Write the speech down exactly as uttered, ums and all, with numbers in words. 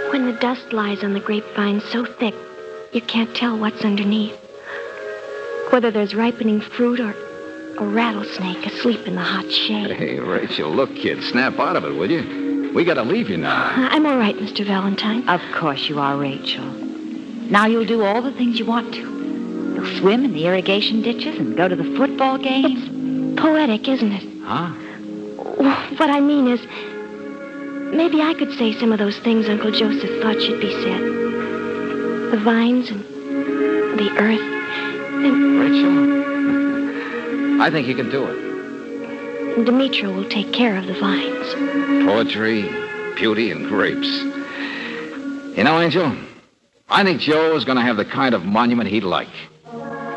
When the dust lies on the grapevine so thick, you can't tell what's underneath. Whether there's ripening fruit or a rattlesnake asleep in the hot shade. Hey, Rachel, look, kid, snap out of it, will you? We gotta leave you now. I'm all right, Mister Valentine. Of course you are, Rachel. Now you'll do all the things you want to. You'll swim in the irrigation ditches and go to the football games. It's poetic, isn't it? Huh? What I mean is, maybe I could say some of those things Uncle Joseph thought should be said. The vines and the earth and... Rachel, I think you can do it. And Demetra will take care of the vines. Poetry, beauty, and grapes. You know, Angel, I think Joe is going to have the kind of monument he'd like.